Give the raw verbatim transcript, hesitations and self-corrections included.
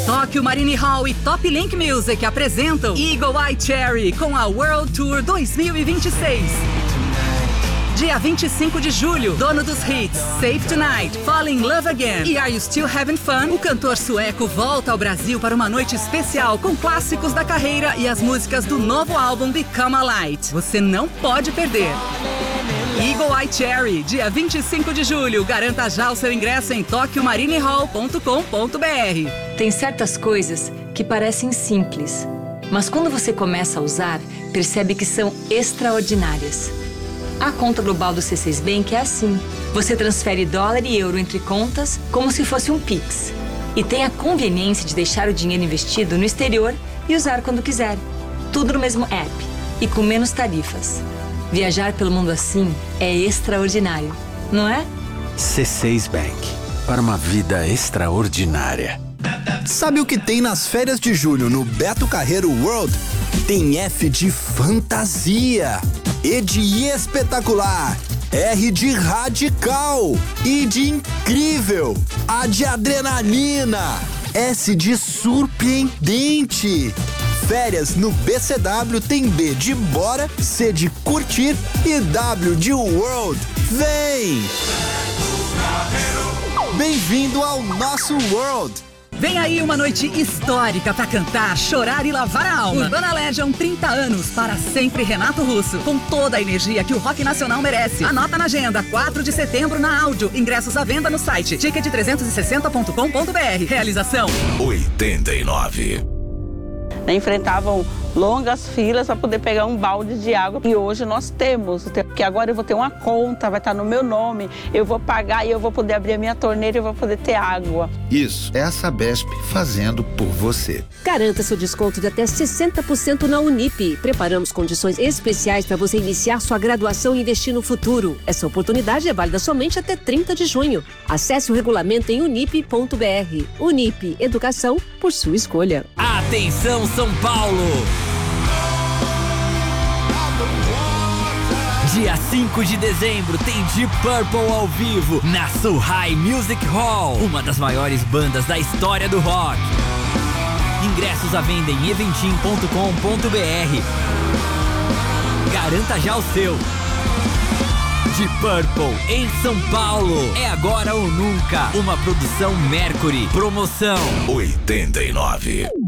Tóquio Marine Hall e Top Link Music apresentam Eagle Eye Cherry com a World Tour dois mil e vinte e seis. Dia vinte e cinco de julho, dono dos hits Safe Tonight, Fall in Love Again e Are You Still Having Fun, o cantor sueco volta ao Brasil para uma noite especial com clássicos da carreira e as músicas do novo álbum Become a Light. Você não pode perder. Eagle Eye Cherry, dia vinte e cinco de julho. Garanta já o seu ingresso em tóquio marine hall ponto com ponto b r. Tem certas coisas que parecem simples, mas quando você começa a usar, percebe que são extraordinárias. A conta global do C seis Bank é assim. Você transfere dólar e euro entre contas como se fosse um Pix. E tem a conveniência de deixar o dinheiro investido no exterior e usar quando quiser. Tudo no mesmo app e com menos tarifas. Viajar pelo mundo assim é extraordinário, não é? C seis Bank, para uma vida extraordinária. Sabe o que tem nas férias de julho no Beto Carreiro World? Tem F de fantasia, E de espetacular, R de radical, I de incrível, A de adrenalina, S de surpreendente. Férias no B C W tem B de bora, C de curtir e W de world. Vem! Bem-vindo ao nosso world! Vem aí uma noite histórica pra cantar, chorar e lavar a alma. Urbana Legion, trinta anos, para sempre Renato Russo. Com toda a energia que o rock nacional merece. Anota na agenda, quatro de setembro na Áudio. Ingressos à venda no site ticket trezentos e sessenta ponto com ponto b r. Realização oitenta e nove. Enfrentavam longas filas para poder pegar um balde de água. E hoje nós temos, porque agora eu vou ter uma conta, vai estar no meu nome, eu vou pagar e eu vou poder abrir a minha torneira e eu vou poder ter água. Isso é a Sabesp fazendo por você. Garanta seu desconto de até sessenta por cento na Unip. Preparamos condições especiais para você iniciar sua graduação e investir no futuro. Essa oportunidade é válida somente até trinta de junho. Acesse o regulamento em unip ponto b r. Unip, educação por sua escolha. Atenção, São Paulo! Dia cinco de dezembro tem Deep Purple ao vivo na Sulhai Music Hall, uma das maiores bandas da história do rock. Ingressos à venda em eventim ponto com ponto b r. Garanta já o seu. Deep Purple em São Paulo. É agora ou nunca. Uma produção Mercury. Promoção oitenta e nove.